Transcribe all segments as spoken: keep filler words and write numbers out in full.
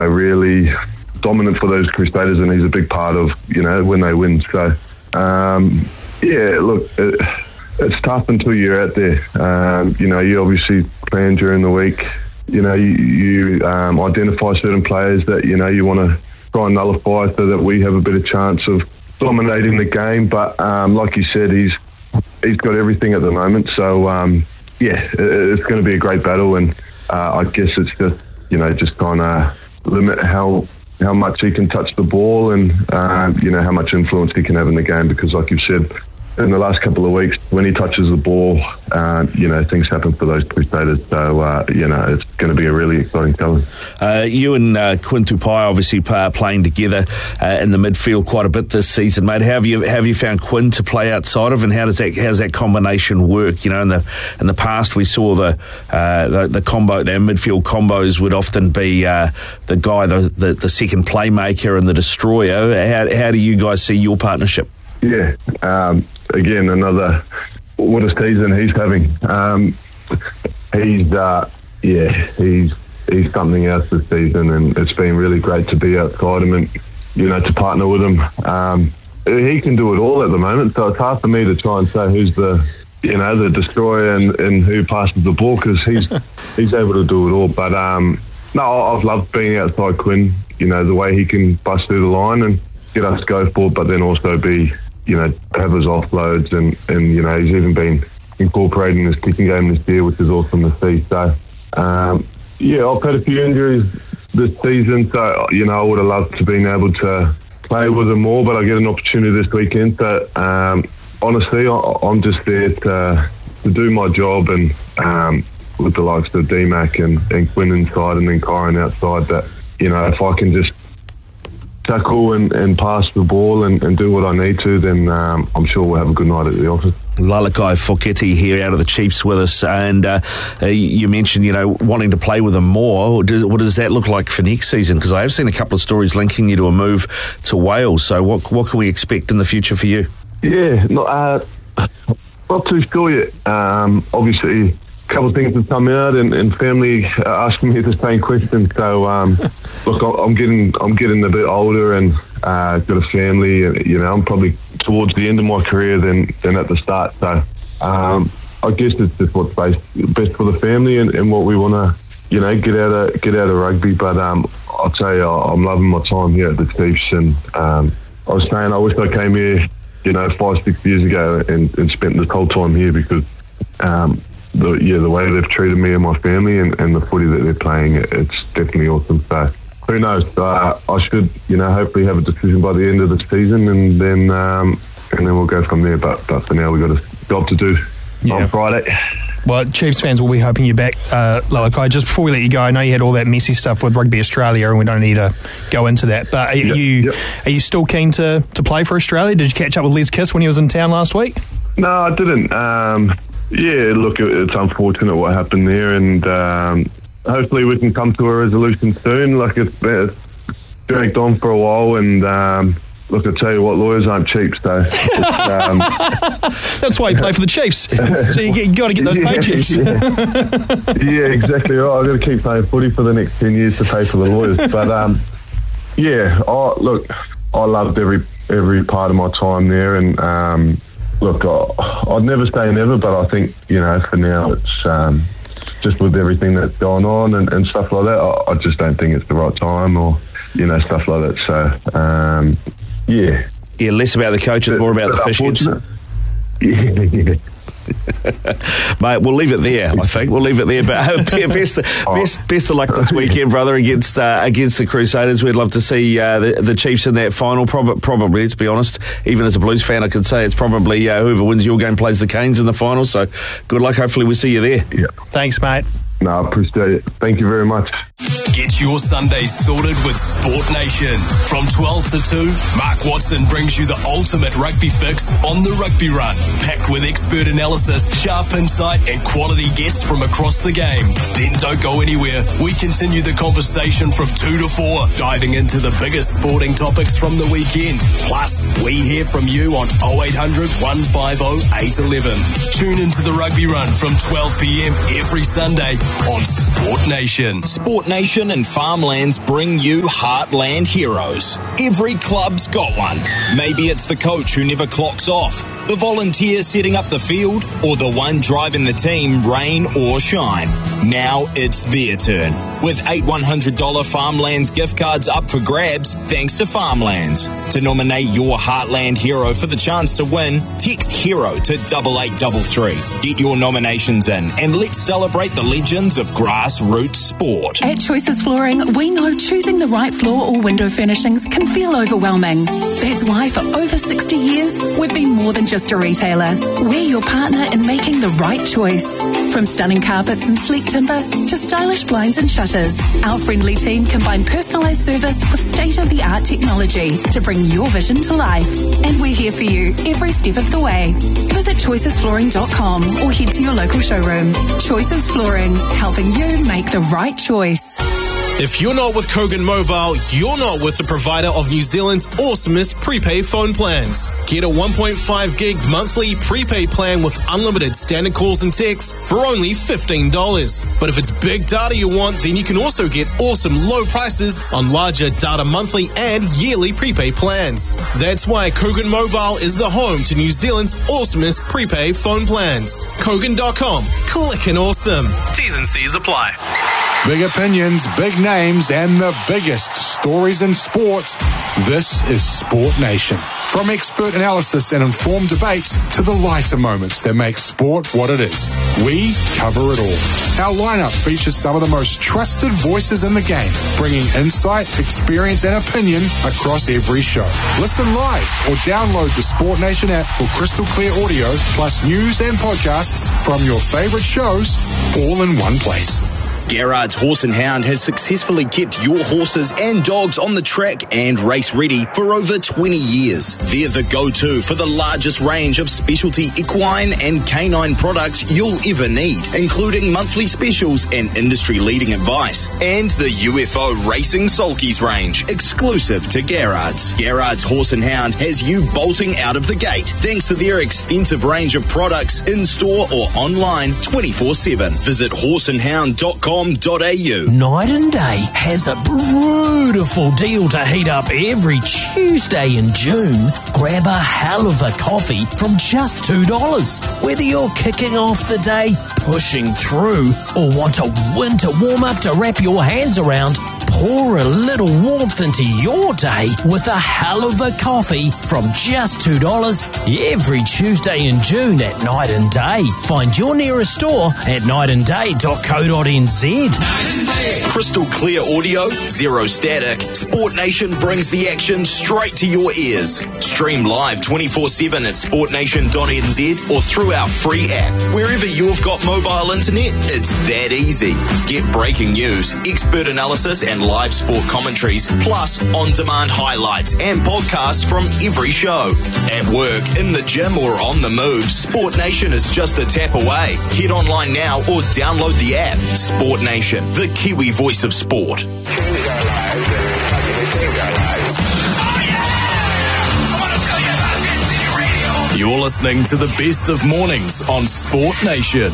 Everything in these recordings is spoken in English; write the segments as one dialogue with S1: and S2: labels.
S1: know, really dominant for those Crusaders, and he's a big part of, you know, when they win. So, um, yeah, look, it, it's tough until you're out there. Um, you know, you obviously plan during the week. You know, you, you um, identify certain players that, you know, you want to try and nullify so that we have a better chance of dominating the game. But um, like you said, he's he's got everything at the moment. So, um, yeah, it, it's going to be a great battle. And uh, I guess it's just, you know, just kind of limit how how much he can touch the ball and, uh, you know, how much influence he can have in the game. Because like you've said, in the last couple of weeks, when he touches the ball, uh, you know, things happen for those Crusaders. So, uh, you know, it's going to be a really exciting challenge.
S2: Uh, you and uh, Quinn Tupai obviously uh, playing together uh, in the midfield quite a bit this season, mate. How have you have you found Quinn to play outside of, and how does that how does that combination work? You know, in the in the past we saw the uh, the, the combo, their midfield combos would often be uh, the guy, the, the the second playmaker and the destroyer. How how do you guys see your partnership?
S1: Yeah, um, again, another, what a season he's having. Um, he's, uh, yeah, he's he's something else this season, and it's been really great to be outside him and, you know, to partner with him. Um, he can do it all at the moment, so it's hard for me to try and say who's the, you know, the destroyer and, and who passes the ball, because he's he's able to do it all. But um, no, I've loved being outside Quinn. You know, the way he can bust through the line and get us go for it, but then also be, you know, have his offloads, and, and you know, he's even been incorporating his kicking game this year, which is awesome to see. So, um, yeah, I've had a few injuries this season, so, you know, I would have loved to been able to play with him more, but I get an opportunity this weekend. So, um, honestly, I, I'm just there to, to do my job, and um, with the likes of D Mac and, and Quinn inside and then Kyron outside, that, you know, if I can just tackle and, and pass the ball and, and do what I need to, then um, I'm sure we'll have a good night at the office.
S2: Lalakai Foketi here out of the Chiefs with us, and uh, uh, you mentioned, you know, wanting to play with them more. What does, what does that look like for next season? Because I have seen a couple of stories linking you to a move to Wales. So what what can we expect in the future for you?
S1: Yeah, not, uh, not too sure yet. Um, obviously, a couple of things have come out, and, and family are asking me the same question. So, um, look, I'm getting I'm getting a bit older, and uh, got a family, and you know, I'm probably towards the end of my career than than at the start. So, um, I guess it's just what's best best for the family, and, and what we want to, you know, get out of get out of rugby. But um, I'll tell you, I'm loving my time here at the Chiefs, and um, I was saying I wish I came here, you know, five six years ago and, and spent this whole time here, because. Um, The, yeah, the way they've treated me and my family, and, and the footy that they're playing, it's definitely awesome. So who knows? Uh, I should, you know, hopefully have a decision by the end of the season, and then um, and then we'll go from there. But, but for now, we've got a job to do yeah. on Friday.
S3: Well, Chiefs fans will be hoping you're back, uh, Lalakai. Just before we let you go, I know you had all that messy stuff with Rugby Australia, and we don't need to go into that. But are yep, you yep. are you still keen to, to play for Australia? Did you catch up with Les Kiss when he was in town last week?
S1: No, I didn't. Um, Yeah, look, it's unfortunate what happened there, and um, hopefully we can come to a resolution soon. Like, it's, it's dragged on for a while, and um, look, I tell you what, lawyers aren't cheap, so... Um,
S3: That's why you play for the Chiefs, so you, you got to get those
S1: yeah,
S3: paychecks.
S1: Yeah. yeah, exactly right. I've got to keep playing footy for the next ten years to pay for the lawyers. But, um, yeah, I, look, I loved every every part of my time there, and... Um, Look, I'd never say never, but I think, you know, for now it's um, just with everything that's going on and, and stuff like that, I, I just don't think it's the right time, or, you know, stuff like that. So, um, yeah.
S2: Yeah, less about the coaches, more about the fish heads.
S1: Yeah, yeah.
S2: Mate, we'll leave it there. I think we'll leave it there. But uh, best, best, best of luck this weekend, brother, against uh, against the Crusaders. We'd love to see uh, the, the Chiefs in that final. Probably, probably, to be honest, even as a Blues fan, I could say it's probably uh, whoever wins your game plays the Canes in the final. So, good luck. Hopefully, we'll see you there.
S1: Yeah.
S3: Thanks, mate.
S1: No, I appreciate it. Thank you very much.
S4: Get your Sunday sorted with Sport Nation. From twelve to two, Mark Watson brings you the ultimate rugby fix on the Rugby Run. Packed with expert analysis, sharp insight, and quality guests from across the game. Then don't go anywhere. We continue the conversation from two to four, diving into the biggest sporting topics from the weekend. Plus, we hear from you on oh eight hundred, one five oh, eight one one. Tune into the Rugby Run from twelve p.m. every Sunday on Sport Nation. Sport
S5: Nation and Farmlands bring you Heartland Heroes. Every club's got one. Maybe it's the coach who never clocks off, the volunteer setting up the field, or the one driving the team rain or shine. Now it's their turn. With eight one hundred dollars Farmlands gift cards up for grabs, thanks to Farmlands. To nominate your Heartland hero for the chance to win, text HERO to double eight double three. Get your nominations in and let's celebrate the legends of grassroots sport.
S6: At Choices Flooring, we know choosing the right floor or window furnishings can feel overwhelming. That's why for over sixty years, we've been more than just a retailer. We're your partner in making the right choice. From stunning carpets and sleek timber to stylish blinds and shutters, our friendly team combine personalised service with state-of-the-art technology to bring your vision to life. And we're here for you every step of the way. Visit choices flooring dot com or head to your local showroom. Choices Flooring, helping you make the right choice.
S7: If you're not with Kogan Mobile, you're not with the provider of New Zealand's awesomest prepaid phone plans. Get a one point five gig monthly prepaid plan with unlimited standard calls and texts for only fifteen dollars. But if it's big data you want, then you can also get awesome low prices on larger data monthly and yearly prepaid plans. That's why Kogan Mobile is the home to New Zealand's awesomest prepaid phone plans. Kogan dot com. Clickin' awesome. T's and C's apply.
S8: Big opinions, big names, and the biggest stories in sports. This is Sport Nation. From expert analysis and informed debates to the lighter moments that make sport what it is, we cover it all. Our lineup features some of the most trusted voices in the game, bringing insight, experience, and opinion across every show. Listen live or download the Sport Nation app for crystal clear audio, plus news and podcasts from your favorite shows, all in one place.
S5: Garrard's Horse and Hound has successfully kept your horses and dogs on the track and race ready for over twenty years. They're the go-to for the largest range of specialty equine and canine products you'll ever need, including monthly specials and industry-leading advice. And the U F O Racing Sulkies range, exclusive to Garrard's. Garrard's Horse and Hound has you bolting out of the gate thanks to their extensive range of products in-store or online twenty-four seven. Visit horse and hound dot com.
S9: Night and Day has a beautiful deal to heat up every Tuesday in June. Grab a hell of a coffee from just two dollars. Whether you're kicking off the day, pushing through, or want a winter warm-up to wrap your hands around, pour a little warmth into your day with a hell of a coffee from just two dollars every Tuesday in June at Night and Day. Find your nearest store at night and day dot co dot n z.
S5: Crystal clear audio, zero static. Sport Nation brings the action straight to your ears. Stream live twenty-four seven at sport nation dot n z or through our free app. Wherever you've got mobile internet, it's that easy. Get breaking news, expert analysis and live sport commentaries, plus on-demand highlights and podcasts from every show. At work, in the gym or on the move, Sport Nation is just a tap away. Head online now or download the app. Sport Nation, the Kiwi voice of sport.
S4: You're listening to the best of mornings on Sport Nation.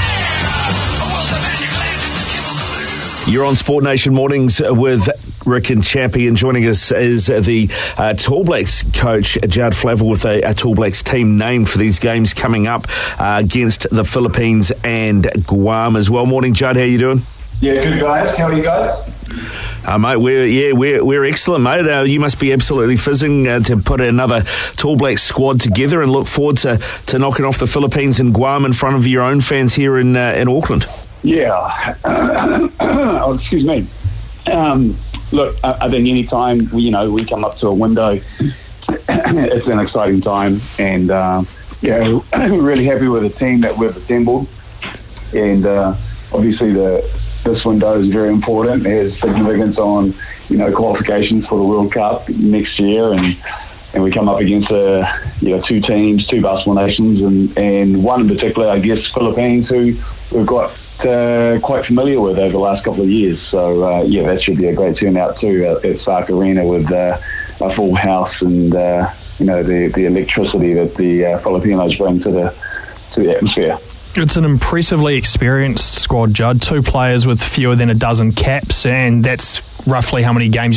S2: You're on Sport Nation Mornings with Rick and Chappie, and joining us is the uh, Tall Blacks coach, Judd Flavel, with a, a Tall Blacks team named for these games coming up uh, against the Philippines and Guam as well. Morning, Judd. How you doing?
S10: Yeah, good guys. How are you guys?
S2: Uh, mate, we're yeah, we're we're excellent, mate. Uh, you must be absolutely fizzing uh, to put another Tall Blacks squad together, and look forward to, to knocking off the Philippines and Guam in front of your own fans here in uh, in Auckland.
S10: Yeah. oh, excuse me. Um, look, I, I think any time we, you know we come up to a window, it's an exciting time, and uh, yeah, we're really happy with the team that we've assembled, and uh, obviously the. This window is very important. It has significance on, you know, qualifications for the World Cup next year, and and we come up against uh, you know two teams, two basketball nations, and, and one in particular, I guess, Philippines, who we've got uh, quite familiar with over the last couple of years. So uh, yeah, that should be a great turnout too at, at Sark Arena with uh, a full house and uh, you know the the electricity that the uh, Filipinos bring to the to the atmosphere.
S3: It's an impressively experienced squad, Judd. Two players with fewer than a dozen caps, and that's roughly how many games